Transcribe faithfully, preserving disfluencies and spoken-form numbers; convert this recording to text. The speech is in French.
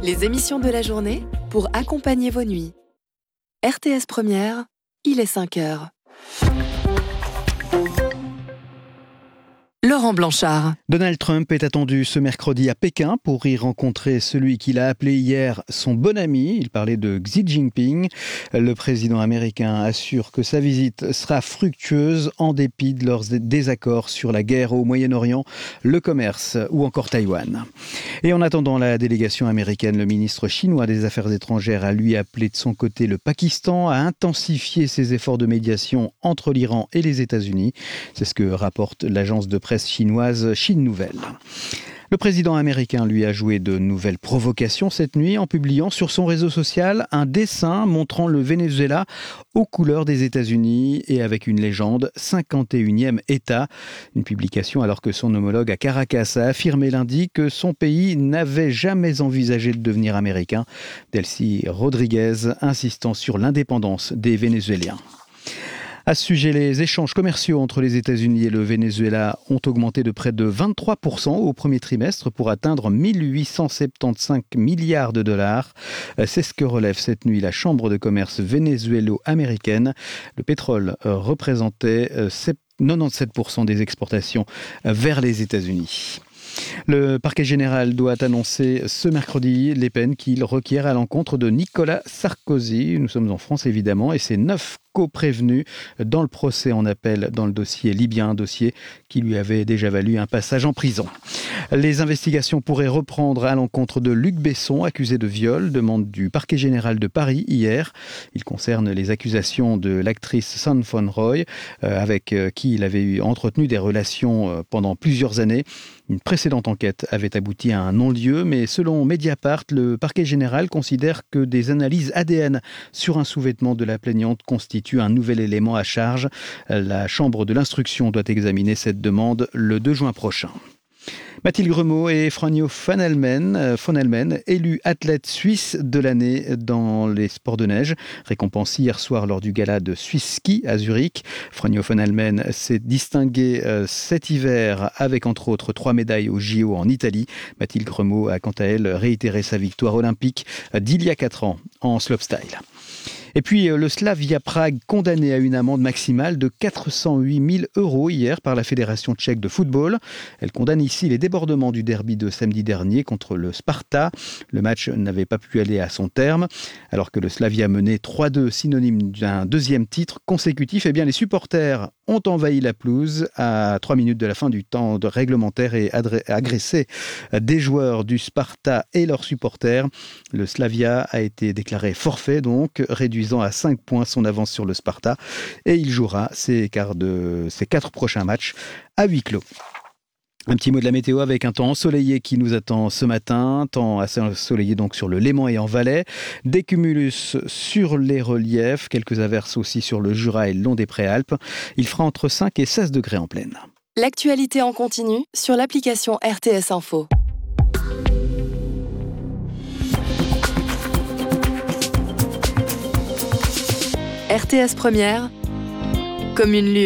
Les émissions de la journée pour accompagner vos nuits. R T S Première, il est cinq heures. Laurent Blanchard. Donald Trump est attendu ce mercredi à Pékin pour y rencontrer celui qu'il a appelé hier son bon ami. Il parlait de Xi Jinping. Le président américain assure que sa visite sera fructueuse en dépit de leurs désaccords sur la guerre au Moyen-Orient, le commerce ou encore Taïwan. Et en attendant la délégation américaine, le ministre chinois des Affaires étrangères a lui appelé de son côté le Pakistan à intensifier ses efforts de médiation entre l'Iran et les États-Unis. C'est ce que rapporte l'agence de presse chinoise Chine Nouvelle. Le président américain lui a joué de nouvelles provocations cette nuit en publiant sur son réseau social un dessin montrant le Venezuela aux couleurs des États-Unis et avec une légende cinquante et unième État. Une publication alors que son homologue à Caracas a affirmé lundi que son pays n'avait jamais envisagé de devenir américain. Delcy Rodriguez insistant sur l'indépendance des Vénézuéliens. À ce sujet, les échanges commerciaux entre les États-Unis et le Venezuela ont augmenté de près de vingt-trois pour cent au premier trimestre pour atteindre mille huit cent soixante-quinze milliards de dollars. C'est ce que relève cette nuit la Chambre de commerce vénézuélo-américaine. Le pétrole représentait quatre-vingt-dix-sept pour cent des exportations vers les États-Unis. Le parquet général doit annoncer ce mercredi les peines qu'il requiert à l'encontre de Nicolas Sarkozy. Nous sommes en France évidemment et c'est neuf co-prévenus dans le procès en appel dans le dossier libyen, un dossier qui lui avait déjà valu un passage en prison. Les investigations pourraient reprendre à l'encontre de Luc Besson, accusé de viol, demande du parquet général de Paris hier. Il concerne les accusations de l'actrice Son von Roy, euh, avec euh, qui il avait eu, entretenu des relations euh, pendant plusieurs années. Une précédente enquête avait abouti à un non-lieu, mais selon Mediapart, le parquet général considère que des analyses A D N sur un sous-vêtement de la plaignante constituent un nouvel élément à charge. La Chambre de l'instruction doit examiner cette demande le deux juin prochain. Mathilde Gremaud et Franjo van Helmen, van Helmen, élus athlètes suisses de l'année dans les sports de neige, récompensés hier soir lors du gala de Swiss Ski à Zurich. Franjo van Helmen s'est distingué euh, cet hiver avec entre autres trois médailles aux J O en Italie. Mathilde Gremaud a quant à elle réitéré sa victoire olympique d'il y a quatre ans en slopestyle. Et puis le Slavia Prague condamné à une amende maximale de quatre cent huit mille euros hier par la Fédération tchèque de football. Elle condamne ici les débordements du derby de samedi dernier contre le Sparta. Le match n'avait pas pu aller à son terme. Alors que le Slavia menait trois deux, synonyme d'un deuxième titre consécutif, eh bien les supporters ont envahi la pelouse à trois minutes de la fin du temps de réglementaire et agressé des joueurs du Sparta et leurs supporters. Le Slavia a été déclaré forfait, donc réduisant à cinq points son avance sur le Sparta. Et il jouera ses, quarts de, ses quatre prochains matchs à huis clos. Un petit mot de la météo avec un temps ensoleillé qui nous attend ce matin, temps assez ensoleillé donc sur le Léman et en Valais, des cumulus sur les reliefs, quelques averses aussi sur le Jura et le long des Préalpes. Il fera entre cinq et seize degrés en plaine. L'actualité en continu sur l'application R T S Info. R T S Première, comme une lueur.